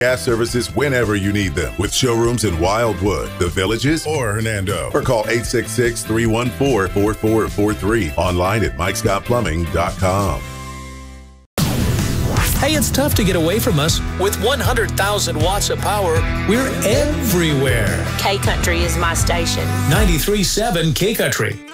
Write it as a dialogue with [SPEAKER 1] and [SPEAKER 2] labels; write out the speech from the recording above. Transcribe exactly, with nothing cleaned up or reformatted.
[SPEAKER 1] Gas services whenever you need them with showrooms in Wildwood, The Villages, or Hernando. Or call eight six six, three one four, four four four three. Online at mike scott plumbing dot com.
[SPEAKER 2] Hey, it's tough to get away from us. With one hundred thousand watts of power, we're everywhere.
[SPEAKER 3] K-Country is my station.
[SPEAKER 2] ninety-three point seven K-Country.